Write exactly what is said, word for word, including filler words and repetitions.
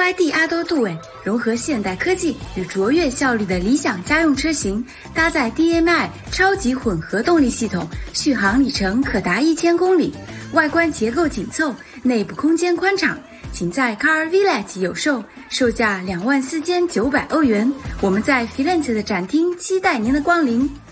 Y D 阿多杜韦融合现代科技与卓越效率的理想家用车型，搭载 D M I 超级混合动力系统，续航里程可达一千公里。外观结构紧凑，内部空间宽敞，请在 Car Village 有售，售价两万四千九百欧元。我们在 Firenze 的展厅期待您的光临。